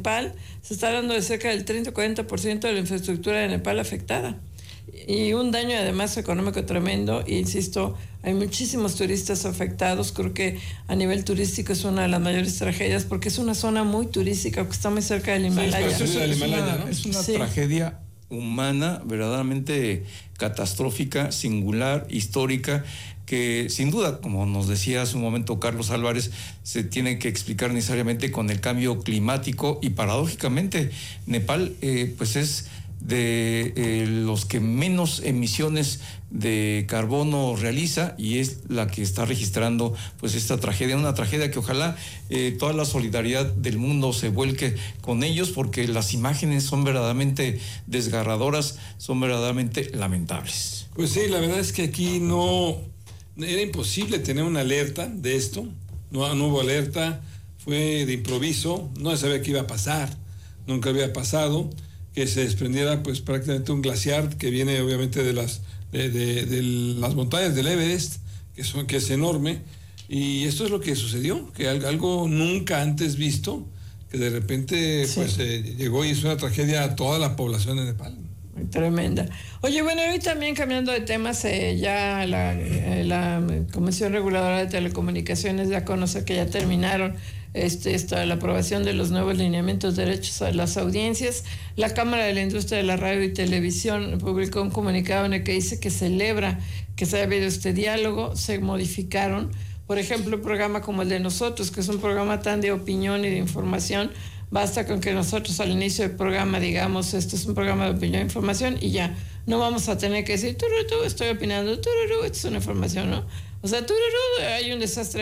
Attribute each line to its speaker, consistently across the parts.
Speaker 1: Nepal, se está hablando de cerca del 30 o 40% de la infraestructura de Nepal afectada. Y un daño además económico tremendo, e insisto, hay muchísimos turistas afectados. Creo que a nivel turístico es una de las mayores tragedias porque es una zona muy turística que está muy cerca del Himalaya.
Speaker 2: Es una tragedia humana verdaderamente catastrófica, singular, histórica, que sin duda, como nos decía hace un momento Carlos Álvarez, se tiene que explicar necesariamente con el cambio climático, y paradójicamente Nepal pues es de los que menos emisiones de carbono realiza, y es la que está registrando pues esta tragedia, una tragedia que ojalá toda la solidaridad del mundo se vuelque con ellos, porque las imágenes son verdaderamente desgarradoras, son verdaderamente lamentables.
Speaker 3: Pues sí, la verdad es que aquí era imposible tener una alerta de esto, no hubo alerta, fue de improviso, no se sabía qué iba a pasar, nunca había pasado que se desprendiera pues prácticamente un glaciar que viene obviamente de las montañas del Everest, que es enorme, y esto es lo que sucedió, que algo nunca antes visto, que de repente pues llegó y hizo una tragedia a toda la población de Nepal.
Speaker 1: Tremenda. Oye, bueno, hoy también cambiando de temas, ya la Comisión Reguladora de Telecomunicaciones ya conoce que ya terminaron la aprobación de los nuevos lineamientos de derechos a las audiencias. La Cámara de la Industria de la Radio y Televisión publicó un comunicado en el que dice que celebra que se haya habido este diálogo. Se modificaron, por ejemplo, un programa como el de nosotros, que es un programa tan de opinión y de información. Basta con que nosotros al inicio del programa digamos, esto es un programa de opinión e información, y ya no vamos a tener que decir, tururú, estoy opinando, tururú, esto es una información, ¿no? O sea, tururú, hay un desastre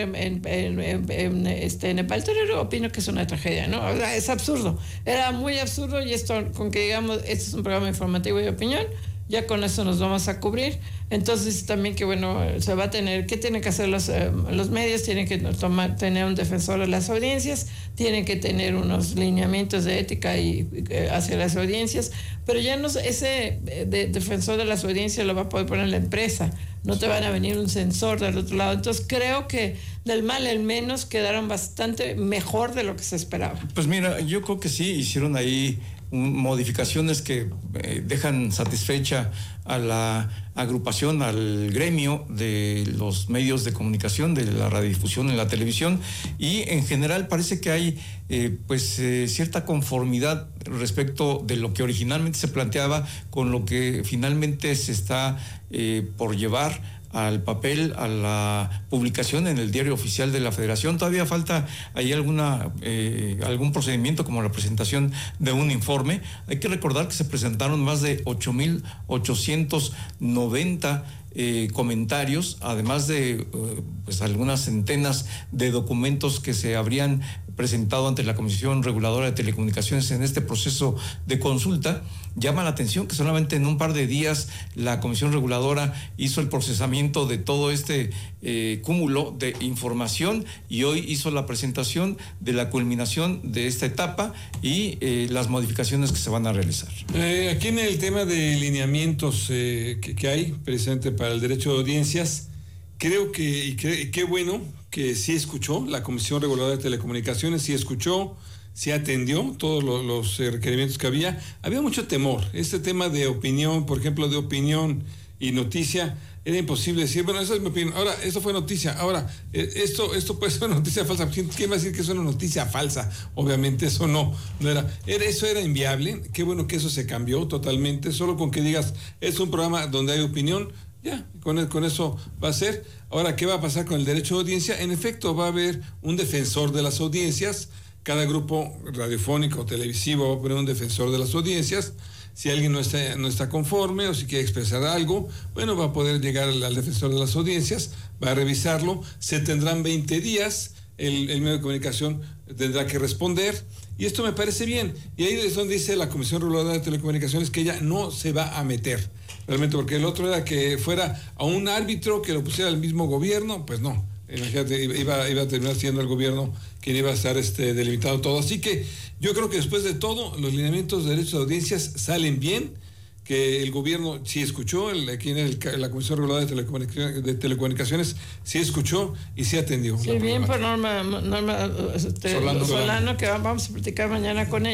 Speaker 1: en Nepal, tururú, opino que es una tragedia, ¿no? O sea, es absurdo, era muy absurdo, y esto, con que digamos, este es un programa informativo y de opinión, ya con eso nos vamos a cubrir. Entonces también que bueno, se va a tener, ¿qué tienen que hacer los medios? Tienen que tener un defensor de las audiencias, tienen que tener unos lineamientos de ética y hacia las audiencias, pero ya no, ese defensor de las audiencias lo va a poder poner la empresa, no te van a venir un censor del otro lado. Entonces creo que del mal el menos quedaron bastante mejor de lo que se esperaba.
Speaker 2: Pues mira, yo creo que sí, hicieron ahí modificaciones que dejan satisfecha a la agrupación, al gremio de los medios de comunicación, de la radiodifusión y la televisión, y en general parece que hay cierta conformidad respecto de lo que originalmente se planteaba con lo que finalmente se está por llevar al papel, a la publicación en el Diario Oficial de la Federación. Todavía falta ahí algún procedimiento, como la presentación de un informe. Hay que recordar que se presentaron más de 8,890 comentarios, además de algunas centenas de documentos que se habrían presentado ante la Comisión Reguladora de Telecomunicaciones en este proceso de consulta. Llama la atención que solamente en un par de días la Comisión Reguladora hizo el procesamiento de todo este cúmulo de información, y hoy hizo la presentación de la culminación de esta etapa y las modificaciones que se van a realizar.
Speaker 3: Aquí en el tema de lineamientos que hay precisamente para el derecho de audiencias, creo que qué bueno que sí escuchó la Comisión Reguladora de Telecomunicaciones, sí escuchó, sí atendió todos los requerimientos que había. Había mucho temor. Este tema de opinión, por ejemplo, de opinión y noticia, era imposible decir, bueno, esa es mi opinión, ahora, esto fue noticia, ahora, esto puede ser una noticia falsa. ¿Quién va a decir que es una noticia falsa? Obviamente eso no era. Eso era inviable. Qué bueno que eso se cambió totalmente. Solo con que digas, es un programa donde hay opinión, ya, con eso va a ser. Ahora, ¿qué va a pasar con el derecho de audiencia? En efecto, va a haber un defensor de las audiencias. Cada grupo radiofónico o televisivo va a poner un defensor de las audiencias. Si alguien no está conforme o si quiere expresar algo, bueno, va a poder llegar al defensor de las audiencias, va a revisarlo, se tendrán 20 días, el medio de comunicación tendrá que responder, y esto me parece bien. Y ahí es donde dice la Comisión Reguladora de Telecomunicaciones que ella no se va a meter, realmente, porque el otro era que fuera a un árbitro que lo pusiera el mismo gobierno, pues no. Imagínate, iba a terminar siendo el gobierno quien iba a estar delimitando todo. Así que yo creo que después de todo, los lineamientos de derechos de audiencias salen bien, que el gobierno sí escuchó, aquí en la Comisión Reguladora de Telecomunicaciones sí escuchó y sí atendió.
Speaker 1: Sí, bien por Norma Solano, que vamos a platicar mañana con ella.